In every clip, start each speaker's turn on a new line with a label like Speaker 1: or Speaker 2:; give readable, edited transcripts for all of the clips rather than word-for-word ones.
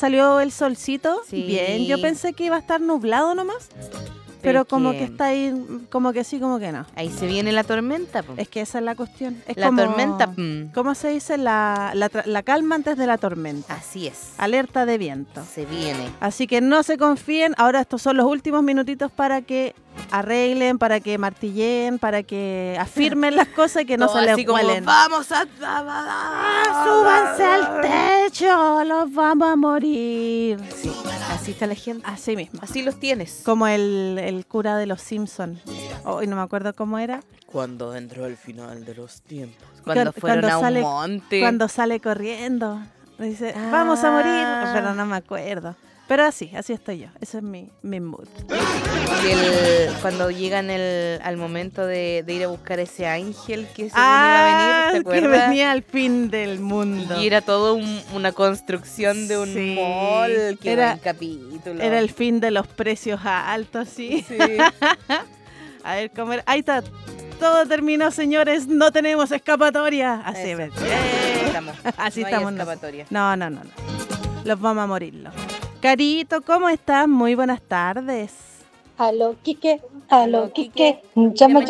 Speaker 1: salió el solcito.
Speaker 2: Sí.
Speaker 1: Bien, yo pensé que iba a estar nublado nomás. Pero como que está ahí, como que sí, como que no.
Speaker 2: Ahí se viene la tormenta, po.
Speaker 1: Es que esa es la cuestión. Es
Speaker 2: La
Speaker 1: como,
Speaker 2: tormenta.
Speaker 1: ¿cómo se dice? La calma antes de la tormenta.
Speaker 2: Así es.
Speaker 1: Alerta de viento.
Speaker 2: Se viene.
Speaker 1: Así que no se confíen. Ahora estos son los últimos minutitos para que arreglen, para que martillen, para que afirmen las cosas y que no
Speaker 2: Todo
Speaker 1: se les
Speaker 2: así como,
Speaker 1: huelen.
Speaker 2: vamos a...
Speaker 1: ¡Súbanse al techo! ¡Los vamos a morir!
Speaker 2: Sí, así está la gente.
Speaker 1: Así mismo.
Speaker 2: Así los tienes.
Speaker 1: Como el cura de los Simpsons. Hoy no me acuerdo cómo era.
Speaker 2: Cuando entró el final de los tiempos. Cuando
Speaker 1: Cu-
Speaker 2: fueron
Speaker 1: cuando
Speaker 2: a
Speaker 1: sale-
Speaker 2: un monte.
Speaker 1: Cuando sale corriendo. Dice, vamos a morir. Pero no me acuerdo. Pero así estoy yo. Ese es mi mood.
Speaker 2: Y cuando llegan al momento de ir a buscar ese ángel que se iba a venir, ¿te
Speaker 1: que
Speaker 2: acuerdas?
Speaker 1: venía al fin del mundo.
Speaker 2: Y era todo una construcción de un
Speaker 1: Sí.
Speaker 2: mall. Qué
Speaker 1: Era-
Speaker 2: buen capítulo.
Speaker 1: Era el fin de los precios altos, sí.
Speaker 2: Sí.
Speaker 1: A ver, ¿cómo era? Ahí está. Todo terminó, señores. No tenemos escapatoria. Así
Speaker 2: Eso.
Speaker 1: ves.
Speaker 2: Estamos.
Speaker 1: Así
Speaker 2: No hay
Speaker 1: estamos.
Speaker 2: escapatoria.
Speaker 1: No. Los vamos a morirlos. Carito, ¿cómo estás? Muy buenas tardes.
Speaker 3: Aló, Quique.
Speaker 2: Aló, Quique.
Speaker 3: Llama.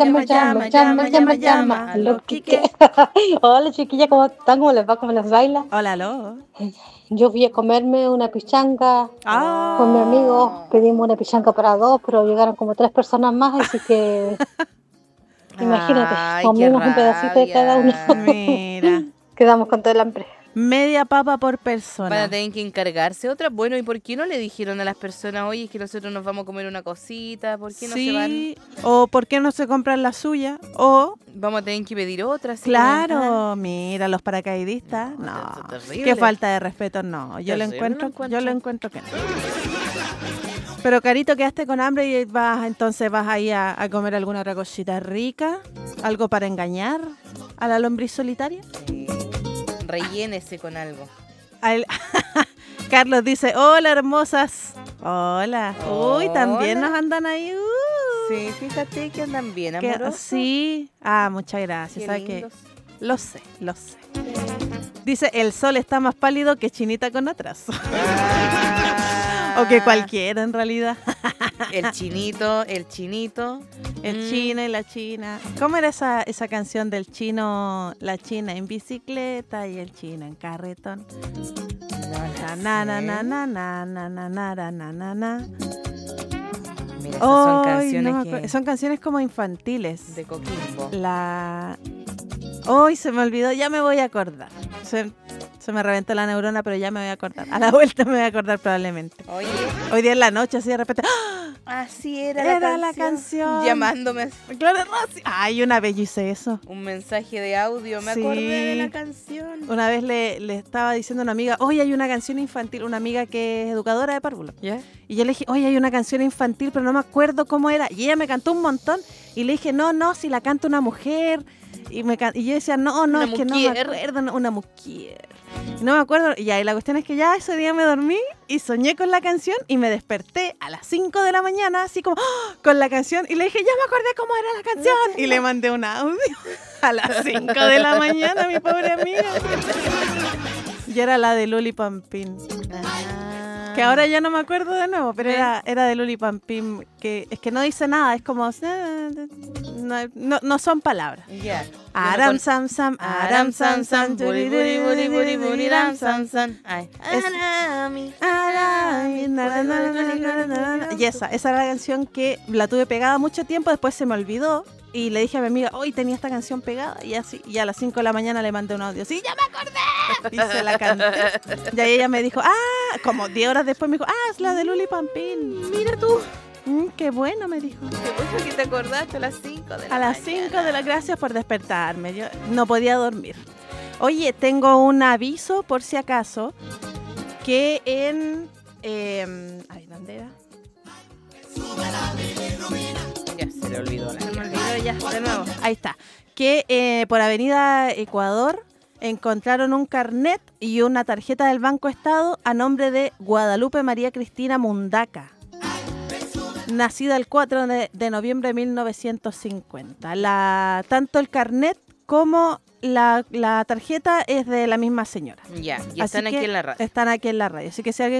Speaker 3: Aló, Quique. Hola, chiquilla, ¿cómo están? ¿Cómo les va? ¿Cómo les baila?
Speaker 1: Hola, aló.
Speaker 3: Yo fui a comerme una pichanga
Speaker 1: Ah.
Speaker 3: con mi amigo. Pedimos una pichanga para dos, pero llegaron como 3 personas más, así que imagínate,
Speaker 2: Ay,
Speaker 3: comimos
Speaker 2: qué
Speaker 3: un pedacito de cada uno.
Speaker 1: Mira.
Speaker 3: Quedamos con todo el hambre.
Speaker 1: Media papa por persona.
Speaker 2: Para tener que encargarse otra. Bueno, ¿y por qué no le dijeron a las personas, oye, es que nosotros nos vamos a comer una cosita? ¿Por qué no se van?
Speaker 1: Sí, o ¿por qué no se compran la suya? O,
Speaker 2: Vamos a tener que pedir otra. ¿sí?
Speaker 1: claro, mira, los paracaidistas. No,
Speaker 2: eso es terrible.
Speaker 1: qué falta de respeto, no. Yo lo
Speaker 2: Terrible,
Speaker 1: encuentro que no. Pero, Carito, quedaste con hambre y entonces vas ahí a comer alguna otra cosita rica, algo para engañar a la lombriz solitaria.
Speaker 2: Rellénese con algo.
Speaker 1: Carlos dice, hola, hermosas. Hola. Uy, también
Speaker 2: Hola.
Speaker 1: nos andan ahí.
Speaker 2: Sí, fíjate que andan bien,
Speaker 1: Que-
Speaker 2: amorosos.
Speaker 1: sí. Ah, muchas gracias.
Speaker 2: Qué
Speaker 1: ¿Sabes qué?
Speaker 2: lindos.
Speaker 1: Lo sé. Dice, el sol está más pálido que Chinita con atraso. O que cualquiera, en realidad.
Speaker 2: El chinito.
Speaker 1: El chino y la china. ¿Cómo era esa canción del chino, la china en bicicleta y el chino en carretón? Na na na na na na na na na na na na.
Speaker 2: Mira, esas son
Speaker 1: Ay,
Speaker 2: canciones
Speaker 1: no me acuerdo. Son canciones como infantiles.
Speaker 2: de Coquimbo.
Speaker 1: Hoy se me olvidó, ya me voy a acordar. Se me reventó la neurona, pero ya me voy a acordar. A la vuelta me voy a acordar probablemente.
Speaker 2: Oye,
Speaker 1: Hoy día en la noche, así de repente. ¡Ah!
Speaker 2: así era,
Speaker 1: Era
Speaker 2: la
Speaker 1: la canción.
Speaker 2: Llamándome
Speaker 1: Claro, Rosy. Ay, una vez yo hice eso.
Speaker 2: un mensaje de audio. Me
Speaker 1: Sí.
Speaker 2: acordé de la canción.
Speaker 1: Una vez le estaba diciendo a una amiga, oye, hay una canción infantil, una amiga que es educadora de párvulos.
Speaker 2: ¿Ya?
Speaker 1: Y yo le dije, oye, hay una canción infantil, pero no me acuerdo cómo era. Y ella me cantó un montón. Y le dije, no, si la canta una mujer. Y yo decía, no,
Speaker 2: Una
Speaker 1: es que no me
Speaker 2: mujer.
Speaker 1: acuerdo, una mujer. Y no me acuerdo. Y ahí la cuestión es que ya ese día me dormí y soñé con la canción y me desperté a las 5 de la mañana, así como, ¡ah! Con la canción. Y le dije, ya me acordé cómo era la canción. Y le mandé un audio a las 5 de la mañana, mi pobre amiga. Y era la de Luli Pampín. Que ahora ya no me acuerdo de nuevo, pero era de Luli Pampín, que es que no dice nada, es como no son palabras.
Speaker 2: Ya.
Speaker 1: Aram sam sam, aram sam sam,
Speaker 2: buri buri buri buri buri ram sam sam. Ay.
Speaker 1: Es-
Speaker 2: Arami.
Speaker 1: Arami, na, na, na, na, na, na, na. Y esa era la canción que la tuve pegada mucho tiempo, después se me olvidó y le dije a mi amiga, hoy tenía esta canción pegada y así, y a las 5 de la mañana le mandé un audio, sí, ya me acordé, y se la canté. Y ahí ella me dijo, como 10 horas después me dijo, es la de Luli Pampín.
Speaker 2: Mira tú.
Speaker 1: Qué bueno, me dijo.
Speaker 2: Qué bueno que te acordaste a las 5 de la
Speaker 1: A las
Speaker 2: mañana.
Speaker 1: 5 de la gracias por despertarme. Yo no podía dormir. Oye, tengo un aviso por si acaso que en ay, ¿dónde era?
Speaker 2: Ya se le olvidó.
Speaker 1: Se me olvidó ya, de nuevo. Ahí está. Que por Avenida Ecuador encontraron un carnet y una tarjeta del Banco Estado a nombre de Guadalupe María Cristina Mundaca, nacida el 4 de noviembre de 1950. Tanto el carnet como la tarjeta es de la misma señora.
Speaker 2: Ya, y
Speaker 1: Así
Speaker 2: están aquí
Speaker 1: que
Speaker 2: en la radio.
Speaker 1: Están aquí en la radio. Así que si alguien